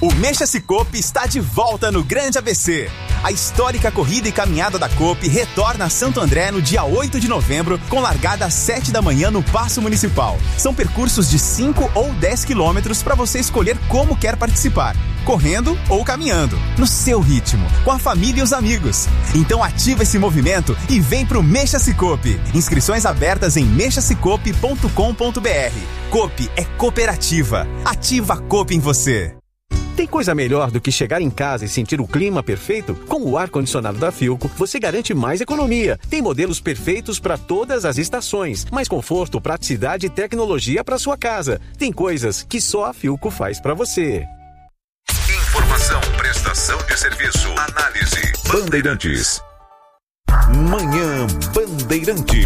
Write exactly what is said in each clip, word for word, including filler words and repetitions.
O Mexa-se Coop está de volta no Grande A B C. A histórica corrida e caminhada da Coop retorna a Santo André no dia oito de novembro, com largada às sete da manhã no Paço Municipal. São percursos de cinco ou dez quilômetros para você escolher como quer participar, correndo ou caminhando, no seu ritmo, com a família e os amigos. Então ativa esse movimento e vem pro Mexa-se Coop. Inscrições abertas em mexa se coop ponto com ponto b r. Coop é cooperativa. Ativa a Coop em você. Tem coisa melhor do que chegar em casa e sentir o clima perfeito? Com o ar-condicionado da Philco, você garante mais economia. Tem modelos perfeitos para todas as estações. Mais conforto, praticidade e tecnologia para sua casa. Tem coisas que só a Philco faz para você. Informação, prestação de serviço, análise. Bandeirantes. Manhã Bandeirante.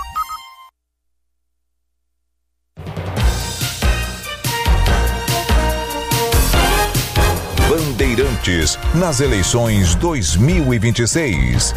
Bandeirantes nas eleições dois mil e vinte e seis.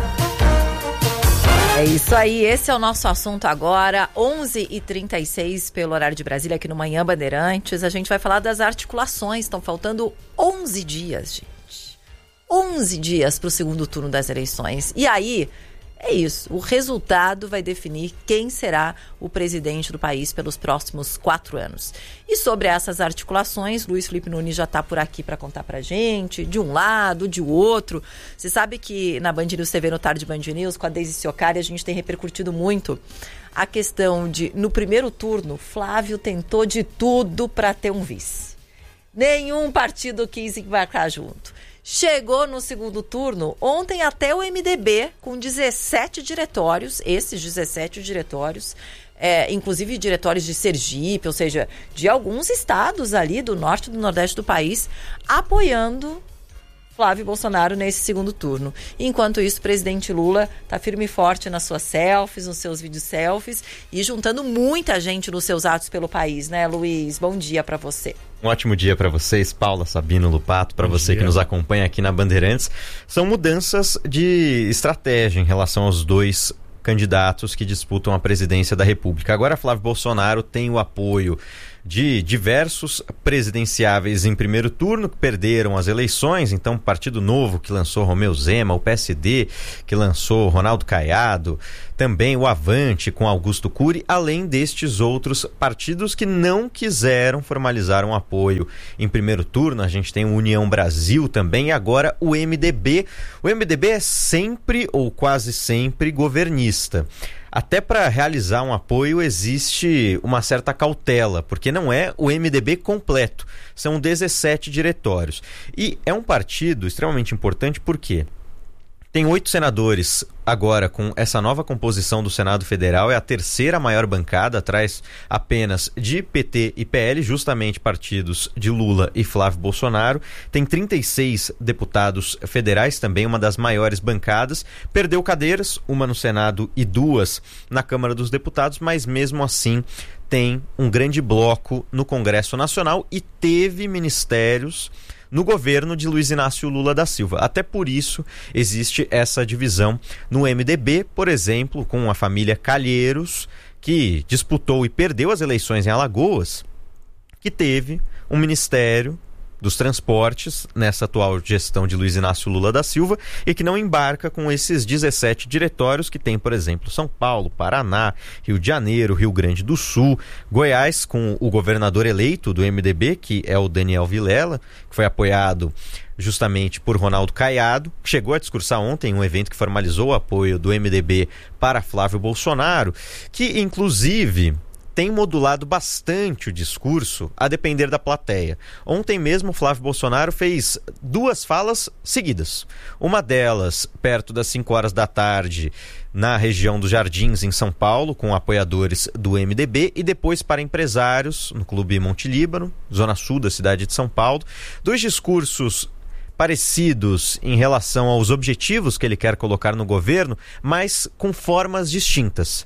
É isso aí, esse é o nosso assunto agora, onze e trinta e seis pelo horário de Brasília, aqui no Manhã Bandeirantes. A gente vai falar das articulações, estão faltando onze dias, gente. onze dias para o segundo turno das eleições. E aí, é isso, o resultado vai definir quem será o presidente do país pelos próximos quatro anos. E sobre essas articulações, Luiz Felipe Nunes já está por aqui para contar para a gente, de um lado, de outro. Você sabe que na Band News T V, no Tarde Band News, com a Deise Ciocari, a gente tem repercutido muito a questão de, no primeiro turno, Flávio tentou de tudo para ter um vice. Nenhum partido quis embarcar junto. Chegou no segundo turno, ontem até o M D B, com dezessete diretórios, esses dezessete diretórios, é, inclusive diretórios de Sergipe, ou seja, de alguns estados ali do norte e do nordeste do país, apoiando Flávio Bolsonaro nesse segundo turno. Enquanto isso, o presidente Lula está firme e forte nas suas selfies, nos seus vídeos selfies e juntando muita gente nos seus atos pelo país, né, Luiz? Bom dia para você. Um ótimo dia para vocês, Paula, Sabino, Lupato, para você dia. que nos acompanha aqui na Bandeirantes. São mudanças de estratégia em relação aos dois candidatos que disputam a presidência da República. Agora, Flávio Bolsonaro tem o apoio de diversos presidenciáveis em primeiro turno que perderam as eleições. Então, o Partido Novo, que lançou Romeu Zema, o P S D, que lançou Ronaldo Caiado, também o Avante com Augusto Cury, além destes outros partidos que não quiseram formalizar um apoio em primeiro turno. A gente tem o União Brasil também e agora o M D B. O M D B é sempre ou quase sempre governista. Até para realizar um apoio existe uma certa cautela, porque não é o M D B completo, são dezessete diretórios. E é um partido extremamente importante porque tem oito senadores agora com essa nova composição do Senado Federal, é a terceira maior bancada, atrás apenas de P T e P L, justamente partidos de Lula e Flávio Bolsonaro. Tem trinta e seis deputados federais, também uma das maiores bancadas. Perdeu cadeiras, uma no Senado e duas na Câmara dos Deputados, mas mesmo assim tem um grande bloco no Congresso Nacional e teve ministérios no governo de Luiz Inácio Lula da Silva. Até por isso existe essa divisão no M D B, por exemplo, com a família Calheiros, que disputou e perdeu as eleições em Alagoas, que teve um ministério dos transportes nessa atual gestão de Luiz Inácio Lula da Silva e que não embarca com esses dezessete diretórios que tem, por exemplo, São Paulo, Paraná, Rio de Janeiro, Rio Grande do Sul, Goiás, com o governador eleito do M D B, que é o Daniel Vilela, que foi apoiado justamente por Ronaldo Caiado, que chegou a discursar ontem em um evento que formalizou o apoio do M D B para Flávio Bolsonaro, que inclusive tem modulado bastante o discurso a depender da plateia. Ontem mesmo, Flávio Bolsonaro fez duas falas seguidas. Uma delas, perto das cinco horas da tarde, na região dos Jardins, em São Paulo, com apoiadores do M D B, e depois para empresários, no Clube Monte Líbano, zona sul da cidade de São Paulo. Dois discursos parecidos em relação aos objetivos que ele quer colocar no governo, mas com formas distintas.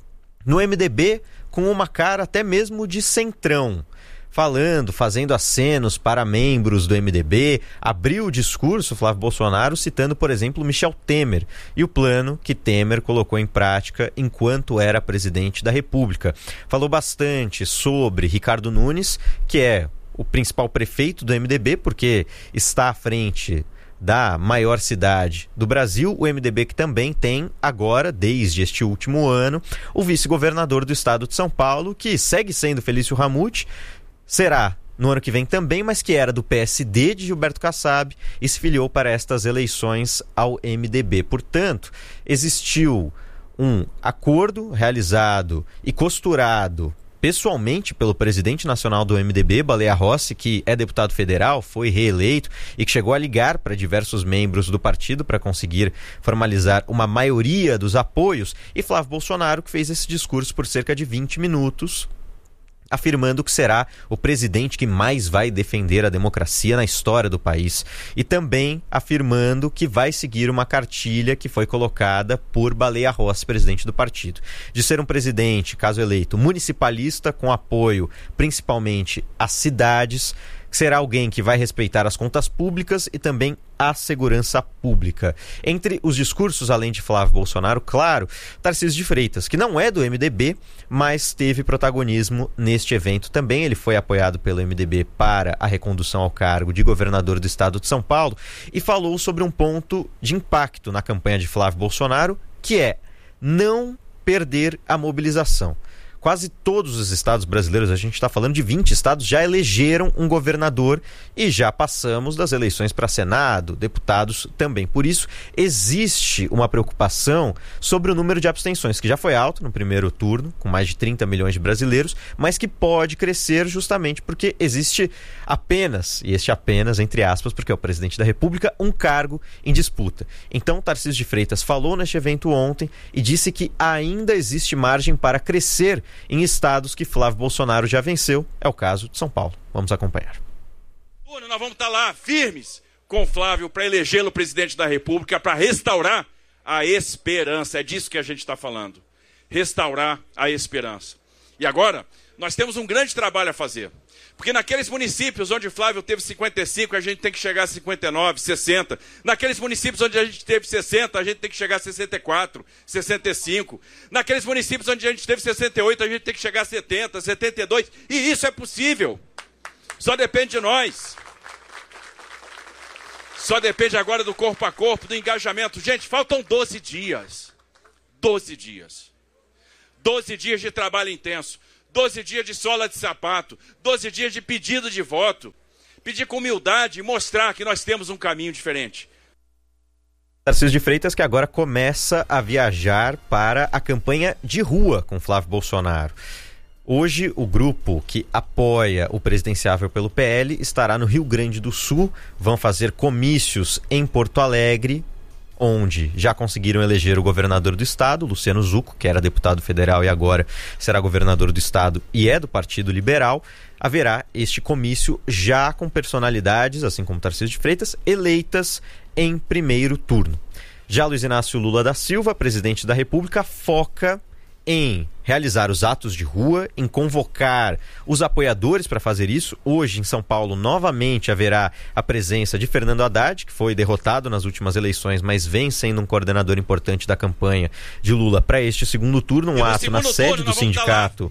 No M D B, com uma cara até mesmo de centrão, falando, fazendo acenos para membros do M D B, abriu o discurso, Flávio Bolsonaro, citando, por exemplo, Michel Temer e o plano que Temer colocou em prática enquanto era presidente da República. Falou bastante sobre Ricardo Nunes, que é o principal prefeito do M D B, porque está à frente da maior cidade do Brasil. O M D B que também tem agora, desde este último ano, o vice-governador do estado de São Paulo, que segue sendo Felício Ramute, será no ano que vem também, mas que era do P S D de Gilberto Kassab e se filiou para estas eleições ao M D B. Portanto, existiu um acordo realizado e costurado pessoalmente pelo presidente nacional do M D B, Baleia Rossi, que é deputado federal, foi reeleito e que chegou a ligar para diversos membros do partido para conseguir formalizar uma maioria dos apoios, e Flávio Bolsonaro, que fez esse discurso por cerca de vinte minutos, afirmando que será o presidente que mais vai defender a democracia na história do país. E também afirmando que vai seguir uma cartilha que foi colocada por Baleia Rossi, presidente do partido, de ser um presidente, caso eleito, municipalista, com apoio principalmente às cidades, que será alguém que vai respeitar as contas públicas e também a segurança pública. Entre os discursos, além de Flávio Bolsonaro, claro, Tarcísio de Freitas, que não é do M D B, mas teve protagonismo neste evento também. Ele foi apoiado pelo M D B para a recondução ao cargo de governador do estado de São Paulo e falou sobre um ponto de impacto na campanha de Flávio Bolsonaro, que é não perder a mobilização. Quase todos os estados brasileiros, a gente está falando de vinte estados, já elegeram um governador e já passamos das eleições para Senado, deputados também. Por isso, existe uma preocupação sobre o número de abstenções, que já foi alto no primeiro turno, com mais de trinta milhões de brasileiros, mas que pode crescer justamente porque existe apenas, e este apenas, entre aspas, porque é o presidente da República, um cargo em disputa. Então, Tarcísio de Freitas falou neste evento ontem e disse que ainda existe margem para crescer em estados que Flávio Bolsonaro já venceu. É o caso de São Paulo. Vamos acompanhar. Nós vamos estar lá firmes com Flávio para elegê-lo presidente da República, para restaurar a esperança. É disso que a gente está falando. Restaurar a esperança. E agora, nós temos um grande trabalho a fazer. Porque naqueles municípios onde Flávio teve cinquenta e cinco, a gente tem que chegar a cinquenta e nove, sessenta. Naqueles municípios onde a gente teve sessenta, a gente tem que chegar a sessenta e quatro, sessenta e cinco. Naqueles municípios onde a gente teve sessenta e oito, a gente tem que chegar a setenta, setenta e dois. E isso é possível. Só depende de nós. Só depende agora do corpo a corpo, do engajamento. Gente, faltam doze dias. doze dias. doze dias de trabalho intenso. doze dias de sola de sapato, doze dias de pedido de voto, pedir com humildade e mostrar que nós temos um caminho diferente. Tarcísio de Freitas, que agora começa a viajar para a campanha de rua com Flávio Bolsonaro. Hoje, o grupo que apoia o presidenciável pelo P L estará no Rio Grande do Sul, vão fazer comícios em Porto Alegre, onde já conseguiram eleger o governador do estado, Luciano Zucco, que era deputado federal e agora será governador do estado e é do Partido Liberal. Haverá este comício já com personalidades, assim como Tarcísio de Freitas, eleitas em primeiro turno. Já Luiz Inácio Lula da Silva, presidente da República, foca em realizar os atos de rua, em convocar os apoiadores para fazer isso. Hoje, em São Paulo, novamente haverá a presença de Fernando Haddad, que foi derrotado nas últimas eleições, mas vem sendo um coordenador importante da campanha de Lula para este segundo turno. Um ato na sede do sindicato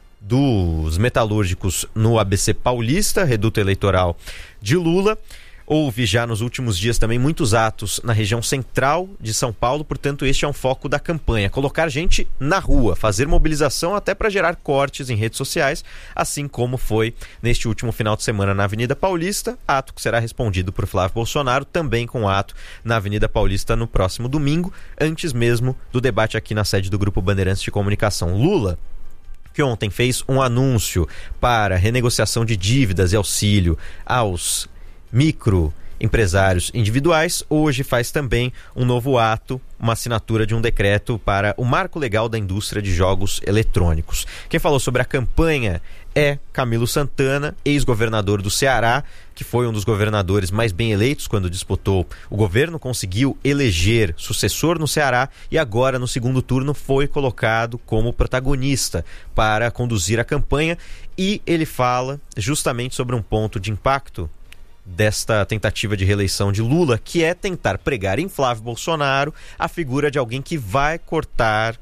dos metalúrgicos no A B C Paulista, reduto eleitoral de Lula. Houve já nos últimos dias também muitos atos na região central de São Paulo, portanto este é um foco da campanha, colocar gente na rua, fazer mobilização até para gerar cortes em redes sociais, assim como foi neste último final de semana na Avenida Paulista, ato que será respondido por Flávio Bolsonaro, também com ato na Avenida Paulista no próximo domingo, antes mesmo do debate aqui na sede do Grupo Bandeirantes de Comunicação. Lula, que ontem fez um anúncio para renegociação de dívidas e auxílio aos microempresários individuais, hoje faz também um novo ato, uma assinatura de um decreto para o marco legal da indústria de jogos eletrônicos. Quem falou sobre a campanha é Camilo Santana, ex-governador do Ceará, que foi um dos governadores mais bem eleitos quando disputou o governo, conseguiu eleger sucessor no Ceará e agora no segundo turno foi colocado como protagonista para conduzir a campanha, e ele fala justamente sobre um ponto de impacto desta tentativa de reeleição de Lula, que é tentar pregar em Flávio Bolsonaro a figura de alguém que vai cortar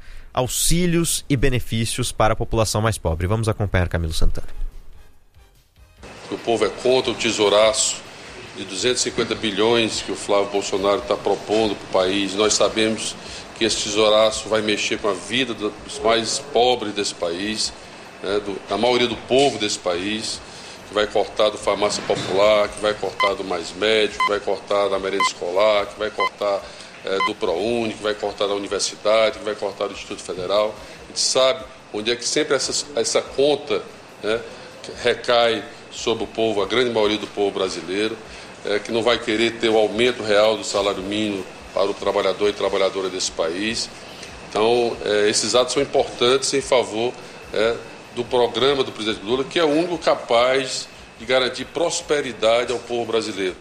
auxílios e benefícios para a população mais pobre. Vamos acompanhar Camilo Santana. que o povo é contra o tesouraço de duzentos e cinquenta bilhões que o Flávio Bolsonaro está propondo para o país. Nós sabemos que esse tesouraço vai mexer com a vida dos mais pobres desse país, né, do, da maioria do povo desse país, que vai cortar do farmácia popular, que vai cortar do mais médico, que vai cortar da merenda escolar, que vai cortar é, do ProUni, que vai cortar da universidade, que vai cortar do Instituto Federal. A gente sabe onde é que sempre essa, essa conta, né, recai sobre o povo, a grande maioria do povo brasileiro, é, que não vai querer ter o aumento real do salário mínimo para o trabalhador e trabalhadora desse país. Então, é, esses atos são importantes em favor é, do programa do presidente Lula, que é o único capaz de garantir prosperidade ao povo brasileiro.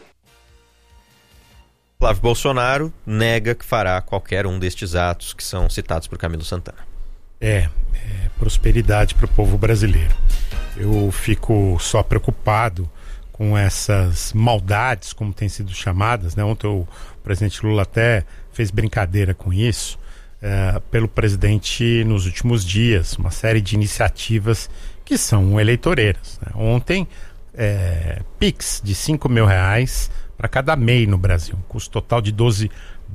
Flávio Bolsonaro nega que fará qualquer um destes atos que são citados por Camilo Santana. É, é prosperidade para o povo brasileiro. Eu fico só preocupado com essas maldades, como têm sido chamadas, né? Ontem o presidente Lula até fez brincadeira com isso, é, pelo presidente nos últimos dias, uma série de iniciativas que são eleitoreiras, né? Ontem, é, Pix de cinco mil reais para cada M E I no Brasil, um custo total de doze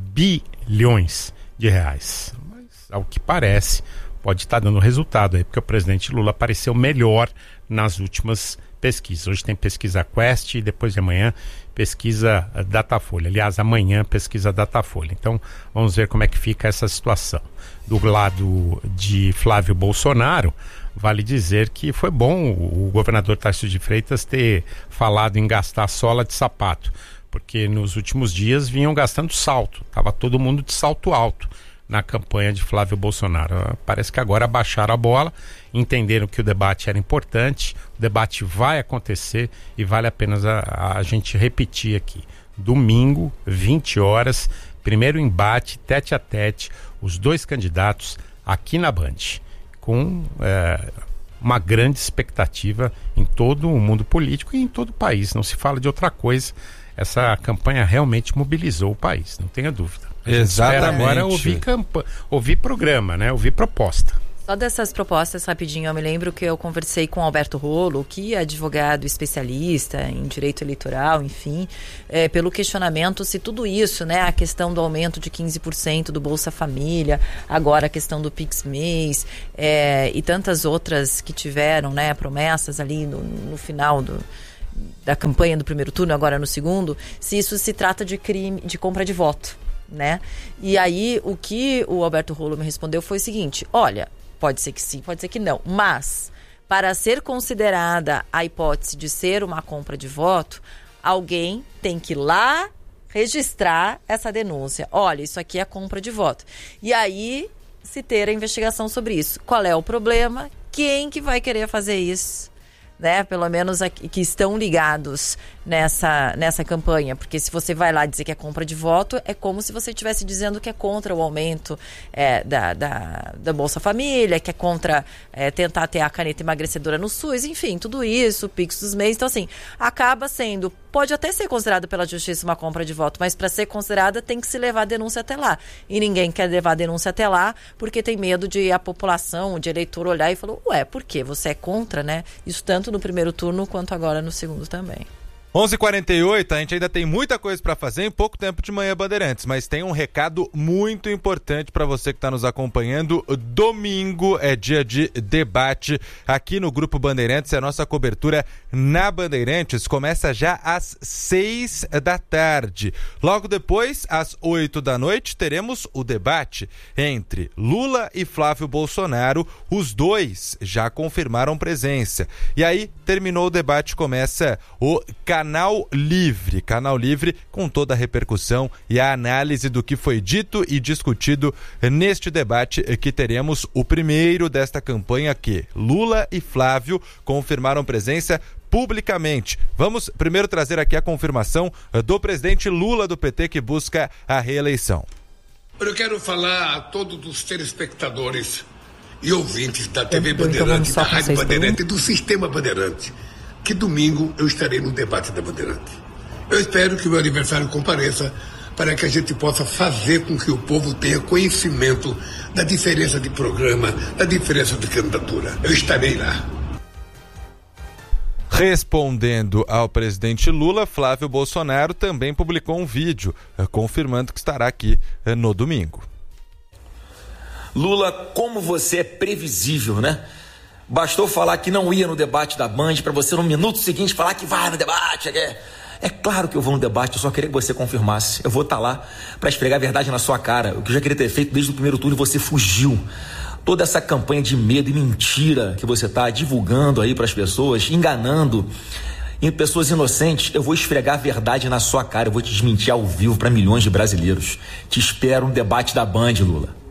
bilhões de reais. Mas, ao que parece, pode estar dando resultado aí, porque o presidente Lula apareceu melhor nas últimas pesquisas. Hoje tem pesquisa Quest e depois de amanhã pesquisa Datafolha. Aliás, amanhã pesquisa Datafolha. Então, vamos ver como é que fica essa situação. Do lado de Flávio Bolsonaro, vale dizer que foi bom o governador Tarcísio de Freitas ter falado em gastar sola de sapato, porque nos últimos dias vinham gastando salto. Estava todo mundo de salto alto na campanha de Flávio Bolsonaro. Parece que agora baixaram a bola, entenderam que o debate era importante, o debate vai acontecer e vale a pena a, a gente repetir aqui. Domingo, vinte horas, primeiro embate, tete a tete, os dois candidatos aqui na Band, com é, uma grande expectativa em todo o mundo político e em todo o país. Não se fala de outra coisa. Essa campanha realmente mobilizou o país, não tenha dúvida. Exatamente. Agora ouvir, camp... ouvir programa, né? Ouvir proposta. Só dessas propostas, rapidinho, eu me lembro que eu conversei com Alberto Rolo, que é advogado especialista em direito eleitoral, enfim, é, pelo questionamento se tudo isso, né, a questão do aumento de quinze por cento do Bolsa Família, agora a questão do Pix-Mês, é, e tantas outras que tiveram, né, promessas ali no, no final do... da campanha do primeiro turno, agora no segundo, se isso se trata de crime, de compra de voto, né? E aí, o que o Alberto Rolo me respondeu foi o seguinte: olha, pode ser que sim, pode ser que não, mas para ser considerada a hipótese de ser uma compra de voto, alguém tem que ir lá registrar essa denúncia. Olha, isso aqui é compra de voto. E aí, se ter a investigação sobre isso. Qual é o problema? Quem que vai querer fazer isso? Né, pelo menos aqui, que estão ligados nessa, nessa campanha, porque se você vai lá dizer que é compra de voto, é como se você estivesse dizendo que é contra o aumento é, da, da, da Bolsa Família, que é contra é, tentar ter a caneta emagrecedora no SUS, enfim, tudo isso, o Pix dos meses. Então, assim, acaba sendo, pode até ser considerado pela justiça uma compra de voto, mas para ser considerada tem que se levar a denúncia até lá. E ninguém quer levar a denúncia até lá porque tem medo de a população, de eleitor olhar e falar, ué, por quê? Você é contra, né? Isso tanto no primeiro turno quanto agora no segundo também. onze e quarenta e oito, a gente ainda tem muita coisa para fazer em pouco tempo de manhã, Bandeirantes, mas tem um recado muito importante para você que está nos acompanhando. Domingo é dia de debate aqui no Grupo Bandeirantes. A nossa cobertura na Bandeirantes começa já às seis da tarde. Logo depois, às oito da noite, teremos o debate entre Lula e Flávio Bolsonaro. Os dois já confirmaram presença. E aí, terminou o debate, começa o canal Canal Livre, Canal Livre com toda a repercussão e a análise do que foi dito e discutido neste debate que teremos o primeiro desta campanha que Lula e Flávio confirmaram presença publicamente. Vamos primeiro trazer aqui a confirmação do presidente Lula do P T que busca a reeleição. Eu quero falar a todos os telespectadores e ouvintes da T V Bandeirante, da Rádio Bandeirante e do Sistema Bandeirante, que domingo eu estarei no debate da Bandeirante. Eu espero que o meu aniversário compareça para que a gente possa fazer com que o povo tenha conhecimento da diferença de programa, da diferença de candidatura. Eu estarei lá. Respondendo ao presidente Lula, Flávio Bolsonaro também publicou um vídeo eh, confirmando que estará aqui eh, no domingo. Lula, como você é previsível, né? Bastou falar que não ia no debate da Band para você no minuto seguinte falar que vai no debate. É, é claro que eu vou no debate, eu só queria que você confirmasse. Eu vou estar lá para esfregar a verdade na sua cara, o que eu já queria ter feito desde o primeiro turno e você fugiu. Toda essa campanha de medo e mentira que você está divulgando aí para as pessoas, enganando em pessoas inocentes, eu vou esfregar a verdade na sua cara, eu vou te desmentir ao vivo para milhões de brasileiros. Te espero no debate da Band, Lula.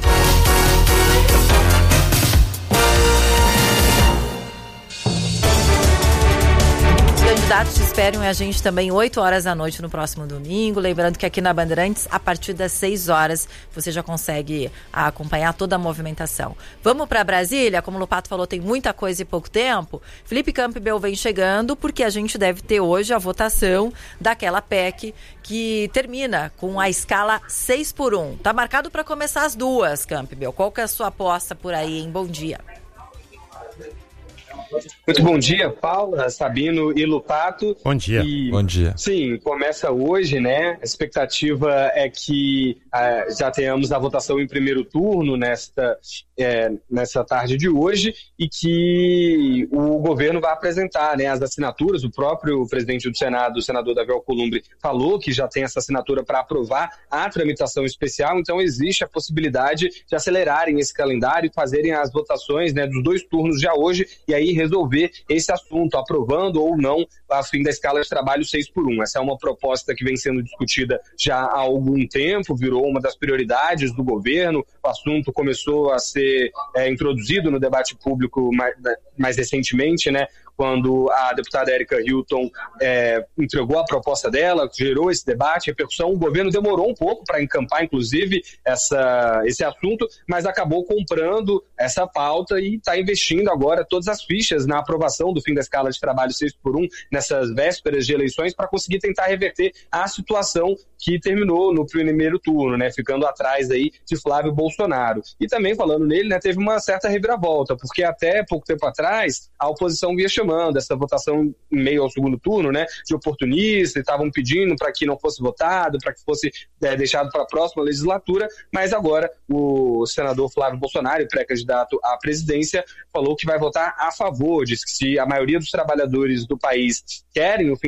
Candidatos te esperam e a gente também oito horas da noite no próximo domingo. Lembrando que aqui na Bandeirantes, a partir das seis horas, você já consegue acompanhar toda a movimentação. Vamos para Brasília? Como o Lopato falou, tem muita coisa e pouco tempo. Felipe Campbell vem chegando porque a gente deve ter hoje a votação daquela P E C que termina com a escala seis por um. Tá marcado para começar as duas, Campbell. Qual que é a sua aposta por aí, hein? Bom dia. Muito bom dia, Paula, Sabino e Lupato. Bom dia. E, bom dia. Sim, começa hoje, né? A expectativa é que uh, já tenhamos a votação em primeiro turno nesta, é, nessa tarde de hoje e que o governo vai apresentar, né, as assinaturas. O próprio presidente do Senado, o senador Davi Alcolumbre, falou que já tem essa assinatura para aprovar a tramitação especial, então existe a possibilidade de acelerarem esse calendário e fazerem as votações, né, dos dois turnos já hoje e aí resolver esse assunto, aprovando ou não a fim da escala de trabalho seis por um. Essa é uma proposta que vem sendo discutida já há algum tempo, virou uma das prioridades do governo. O assunto começou a ser é, introduzido no debate público mais, mais recentemente, né? Quando a deputada Érica Hilton é, entregou a proposta dela, gerou esse debate, repercussão. O governo demorou um pouco para encampar, inclusive, essa, esse assunto, mas acabou comprando essa pauta e está investindo agora todas as fichas na aprovação do fim da escala de trabalho seis por um nessas vésperas de eleições para conseguir tentar reverter a situação que terminou no primeiro turno, né, ficando atrás aí de Flávio Bolsonaro. E também, falando nele, né, teve uma certa reviravolta, porque até pouco tempo atrás a oposição via chamando essa votação em meio ao segundo turno, né, de oportunista, e estavam pedindo para que não fosse votado, para que fosse é, deixado para a próxima legislatura, mas agora o senador Flávio Bolsonaro, pré-candidato à presidência, falou que vai votar a favor, diz que se a maioria dos trabalhadores do país querem o fim